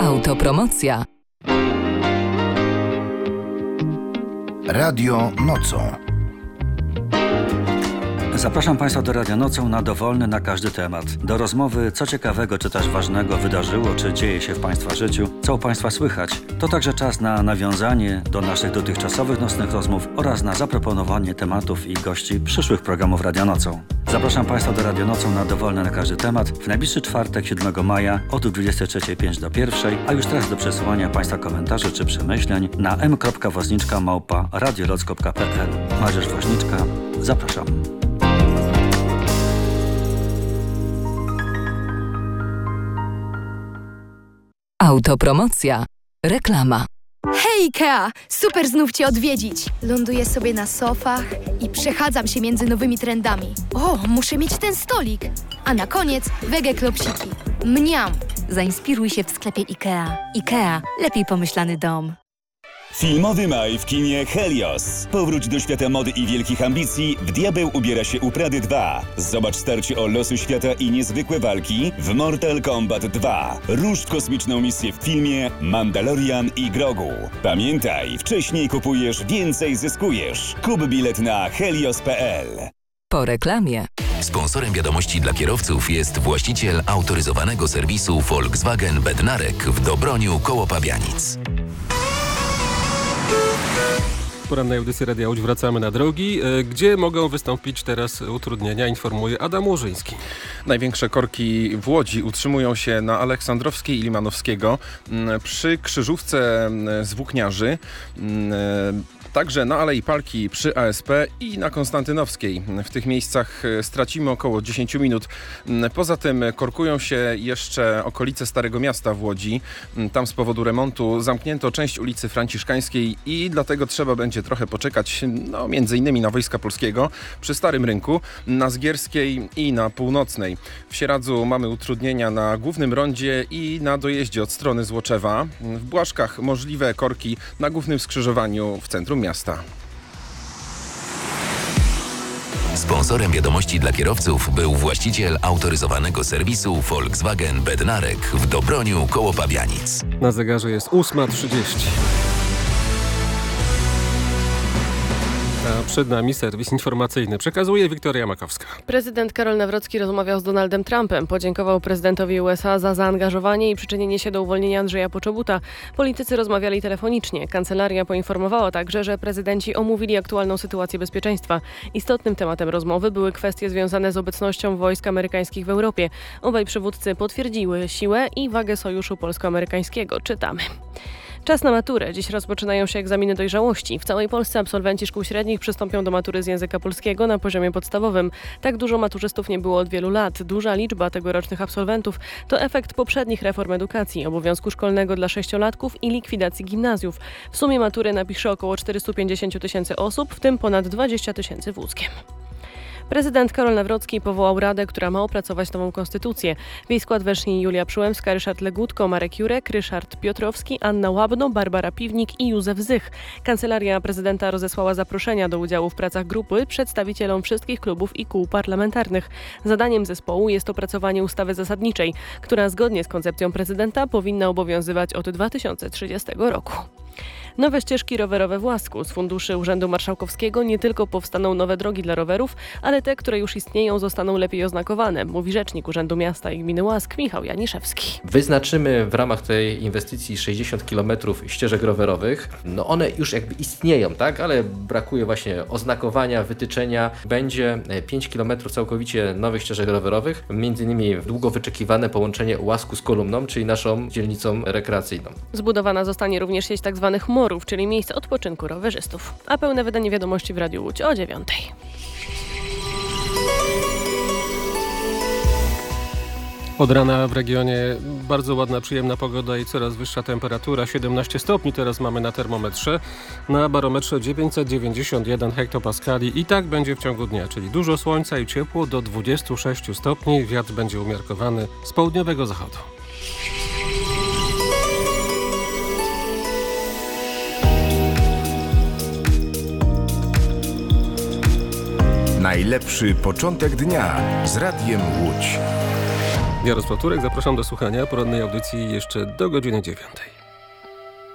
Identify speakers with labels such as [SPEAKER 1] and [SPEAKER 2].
[SPEAKER 1] Autopromocja.
[SPEAKER 2] Radio Nocą.
[SPEAKER 3] Zapraszam Państwa do Radia Nocą na dowolny, na każdy temat. Do rozmowy, co ciekawego czy też ważnego wydarzyło, czy dzieje się w Państwa życiu, co u Państwa słychać. To także czas na nawiązanie do naszych dotychczasowych nocnych rozmów oraz na zaproponowanie tematów i gości przyszłych programów Radia Nocą. Zapraszam Państwa do Radia Nocą na dowolny, na każdy temat w najbliższy czwartek, 7 maja od 23:05 do 1:00, a już teraz do przesyłania Państwa komentarzy czy przemyśleń na m.woźniczka@radioloc.pl. Mariusz Woźniczka, zapraszam.
[SPEAKER 1] Autopromocja. Reklama.
[SPEAKER 4] Hej Ikea! Super znów Cię odwiedzić! Ląduję sobie na sofach i przechadzam się między nowymi trendami. O, muszę mieć ten stolik! A na koniec wege klopsiki. Mniam!
[SPEAKER 5] Zainspiruj się w sklepie IKEA. IKEA. Lepiej pomyślany dom.
[SPEAKER 6] Filmowy maj w kinie Helios. Powróć do świata mody i wielkich ambicji. W Diabeł ubiera się u Prady 2. Zobacz starcie o losy świata i niezwykłe walki w Mortal Kombat 2. Rusz w kosmiczną misję w filmie Mandalorian i Grogu. Pamiętaj, wcześniej kupujesz, więcej zyskujesz. Kup bilet na helios.pl.
[SPEAKER 1] Po reklamie.
[SPEAKER 7] Sponsorem wiadomości dla kierowców jest właściciel autoryzowanego serwisu Volkswagen Bednarek w Dobroniu koło Pabianic.
[SPEAKER 8] W porannej audycji Radia Łódź wracamy na drogi. Gdzie mogą wystąpić teraz utrudnienia, informuje Adam Łużyński.
[SPEAKER 9] Największe korki w Łodzi utrzymują się na Aleksandrowskiej i Limanowskiego, przy krzyżówce z Włókniarzy, także na Alei Palki przy ASP i na Konstantynowskiej. W tych miejscach stracimy około 10 minut. Poza tym korkują się jeszcze okolice Starego Miasta w Łodzi. Tam z powodu remontu zamknięto część ulicy Franciszkańskiej i dlatego trzeba będzie trochę poczekać, między innymi na Wojska Polskiego, przy Starym Rynku, na Zgierskiej i na Północnej. W Sieradzu mamy utrudnienia na Głównym Rondzie i na dojeździe od strony Złoczewa. W Błaszkach możliwe korki na głównym skrzyżowaniu w centrum miasta.
[SPEAKER 7] Sponsorem wiadomości dla kierowców był właściciel autoryzowanego serwisu Volkswagen Bednarek w Dobroniu koło Pabianic.
[SPEAKER 8] Na zegarze jest 8:30. A przed nami serwis informacyjny. Przekazuje Wiktoria Makowska.
[SPEAKER 10] Prezydent Karol Nawrocki rozmawiał z Donaldem Trumpem. Podziękował prezydentowi USA za zaangażowanie i przyczynienie się do uwolnienia Andrzeja Poczobuta. Politycy rozmawiali telefonicznie. Kancelaria poinformowała także, że prezydenci omówili aktualną sytuację bezpieczeństwa. Istotnym tematem rozmowy były kwestie związane z obecnością wojsk amerykańskich w Europie. Obaj przywódcy potwierdziły siłę i wagę sojuszu polsko-amerykańskiego. Czytamy. Czas na maturę. Dziś rozpoczynają się egzaminy dojrzałości. W całej Polsce absolwenci szkół średnich przystąpią do matury z języka polskiego na poziomie podstawowym. Tak dużo maturzystów nie było od wielu lat. Duża liczba tegorocznych absolwentów to efekt poprzednich reform edukacji, obowiązku szkolnego dla 6-latków i likwidacji gimnazjów. W sumie matury napisze około 450 tysięcy osób, w tym ponad 20 tysięcy wózkiem. Prezydent Karol Nawrocki powołał radę, która ma opracować nową konstytucję. W jej skład weszli Julia Przyłębska, Ryszard Legutko, Marek Jurek, Ryszard Piotrowski, Anna Łabno, Barbara Piwnik i Józef Zych. Kancelaria prezydenta rozesłała zaproszenia do udziału w pracach grupy przedstawicielom wszystkich klubów i kół parlamentarnych. Zadaniem zespołu jest opracowanie ustawy zasadniczej, która zgodnie z koncepcją prezydenta powinna obowiązywać od 2030 roku. Nowe ścieżki rowerowe w Łasku. Z funduszy Urzędu Marszałkowskiego nie tylko powstaną nowe drogi dla rowerów, ale te, które już istnieją, zostaną lepiej oznakowane, mówi rzecznik Urzędu Miasta i Gminy Łask Michał Janiszewski.
[SPEAKER 11] Wyznaczymy w ramach tej inwestycji 60 km ścieżek rowerowych. One już jakby istnieją, tak? Ale brakuje właśnie oznakowania, wytyczenia. Będzie 5 km całkowicie nowych ścieżek rowerowych, między innymi długo wyczekiwane połączenie Łasku z Kolumną, czyli naszą dzielnicą rekreacyjną.
[SPEAKER 10] Zbudowana zostanie również sieć tzw. morów, czyli miejsc odpoczynku rowerzystów. A pełne wydanie wiadomości w Radiu Łódź o 9:00.
[SPEAKER 8] Od rana w regionie bardzo ładna, przyjemna pogoda i coraz wyższa temperatura. 17 stopni teraz mamy na termometrze. Na barometrze 991 hektopaskali i tak będzie w ciągu dnia, czyli dużo słońca i ciepło do 26 stopni. Wiatr będzie umiarkowany z południowego zachodu.
[SPEAKER 2] Najlepszy początek dnia z Radiem Łódź.
[SPEAKER 8] Jarosław Turek, zapraszam do słuchania porannej audycji jeszcze do godziny 9.